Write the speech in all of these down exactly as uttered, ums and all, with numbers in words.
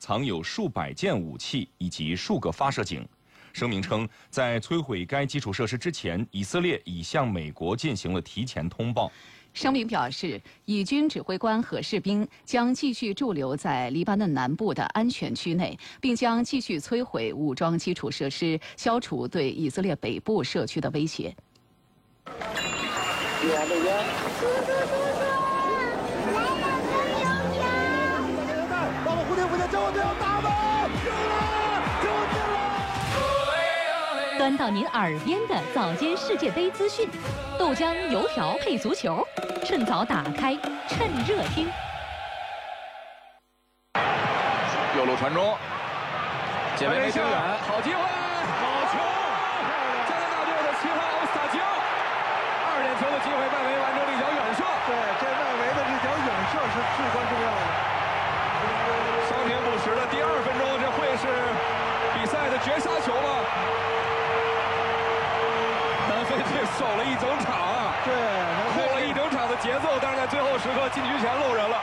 藏有数百件武器以及数个发射井。声明称，在摧毁该基础设施之前，以色列已向美国进行了提前通报。 声明表示，以军指挥官和士兵将继续驻留在黎巴嫩南部的安全区内，并将继续摧毁武装基础设施，消除对以色列北部社区的威胁。 帮我蝴蝶蝴蝶，叫我队友打吧！救了，救进了！ 端到您耳边的早间世界杯资讯，豆浆油条配足球，趁早打开，趁热听。 右路传中，解围没挺远，好机会，好球！加拿大队的七号奥斯塔吉奥，二点球的机会，外围完成了一脚远射。 对，这外围的这脚远射是至关重要的。 伤停补时的第二分钟，这会是比赛的绝杀球吗？南非队守了一整场啊， 对， 扣了一整场的节奏，但是在最后时刻禁区前漏人了。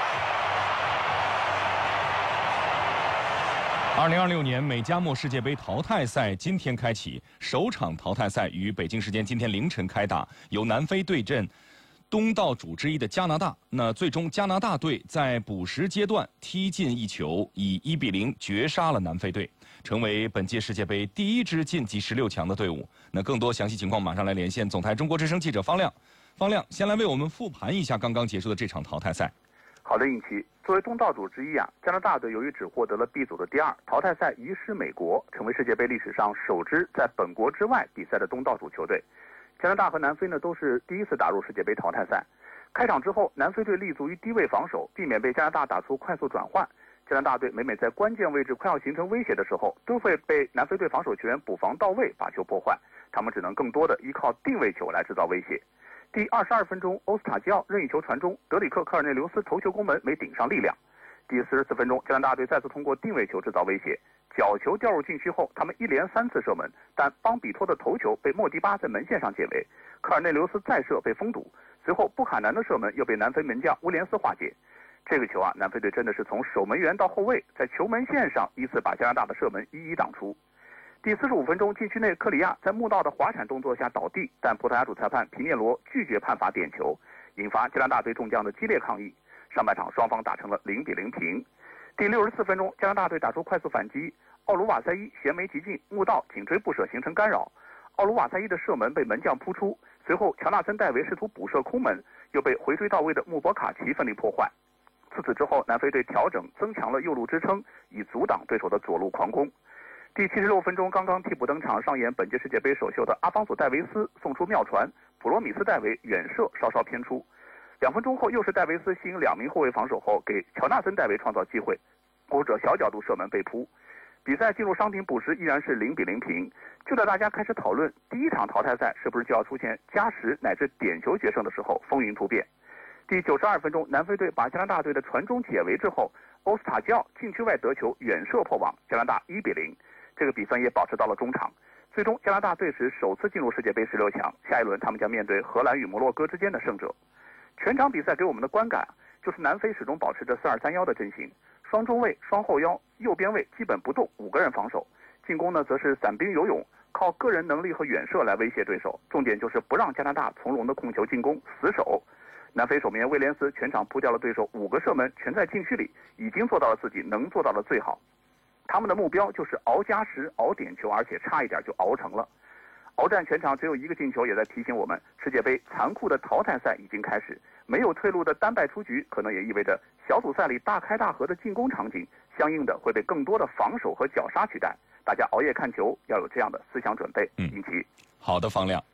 二零二六年美加墨世界杯淘汰赛今天开启，首场淘汰赛于北京时间今天凌晨开打，由南非对阵东道主之一的加拿大。那最终加拿大队在补时阶段踢进一球，以一比零绝杀了南非队，成为本届世界杯第一支晋级十六强的队伍。那更多详细情况，马上来连线总台中国之声记者方亮。方亮，先来为我们复盘一下刚刚结束的这场淘汰赛。 好的，尹奇。作为东道主之一啊，加拿大队由于只获得了 B 组的第二，淘汰赛遗失美国，成为世界杯历史上首支在本国之外比赛的东道主球队。加拿大和南非呢都是第一次打入世界杯淘汰赛。开场之后，南非队立足于低位防守，避免被加拿大打出快速转换。加拿大队每每在关键位置快要形成威胁的时候，都会被南非队防守球员补防到位，把球破坏。他们只能更多的依靠定位球来制造威胁。第二十二分钟，欧斯塔基奥任意球传中，德里克·科尔内留斯头球攻门没顶上力量。第四十四分钟，加拿大队再次通过定位球制造威胁，角球掉入禁区后，他们一连三次射门，但邦比托的头球被莫迪巴在门线上解围，科尔内留斯再射被封堵，随后布卡南的射门又被南非门将乌连斯化解。这个球啊，南非队真的是从守门员到后卫，在球门线上依次把加拿大的射门一一挡出。第四十五分钟，禁区内克里亚在穆道的滑铲动作下倒地，但葡萄牙主裁判皮涅罗拒绝判罚点球，引发加拿大队众将的激烈抗议。上半场双方打成了零比零平。第六十四分钟，加拿大队打出快速反击，奥卢瓦塞伊衔枚急进，穆道紧追不舍形成干扰，奥卢瓦塞伊的射门被门将扑出，随后乔纳森戴维试图补射空门，又被回追到位的穆博卡奇奋力破坏。自此之后，南非队调整增强了右路支撑，以阻挡对手的左路狂攻。第七十六分钟，刚刚替补登场上演本届世界杯首秀的阿方索·戴维斯送出妙传，普罗米斯戴维远射稍稍偏出。两分钟后，又是戴维斯吸引两名后卫防守后，给乔纳森·戴维创造机会，欧者小角度射门被扑。比赛进入伤停补时，依然是零比零平。就在大家开始讨论第一场淘汰赛是不是就要出现加时乃至点球决胜的时候，风云突变。第九十二分钟，南非队把加拿大队的传中解围之后，欧斯塔基奥禁区外得球远射破网，加拿大一比零。这个比分也保持到了中场。最终，加拿大队是首次进入世界杯十六强，下一轮他们将面对荷兰与摩洛哥之间的胜者。全场比赛给我们的观感就是南非始终保持着四二三一的阵型，双中卫、双后腰、右边卫基本不动，五个人防守。进攻呢，则是散兵游勇，靠个人能力和远射来威胁对手。重点就是不让加拿大从容的控球进攻，死守。南非守门员威廉斯全场扑掉了对手五个射门，全在禁区里，已经做到了自己能做到的最好。他们的目标就是熬加时、熬点球，而且差一点就熬成了。鏖战全场只有一个进球，也在提醒我们，世界杯残酷的淘汰赛已经开始。没有退路的单败出局，可能也意味着小组赛里大开大合的进攻场景，相应的会被更多的防守和绞杀取代。大家熬夜看球，要有这样的思想准备。 嗯， 尹奇， 好的，方亮。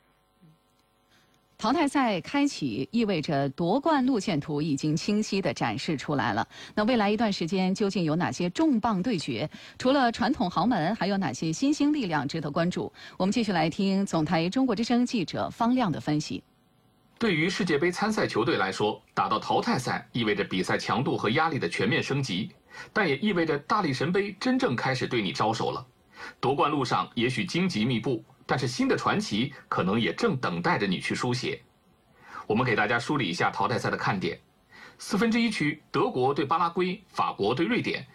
淘汰赛开启意味着夺冠路线图已经清晰地展示出来了。那未来一段时间究竟有哪些重磅对决？除了传统豪门，还有哪些新兴力量值得关注？我们继续来听总台中国之声记者方亮的分析。 对于世界杯参赛球队来说，打到淘汰赛意味着比赛强度和压力的全面升级，但也意味着大力神杯真正开始对你招手了。夺冠路上也许荆棘密布，但是新的传奇可能也正等待着你去书写。我们给大家梳理一下淘汰赛的看点。四分之一区，德国对巴拉圭，法国对瑞典，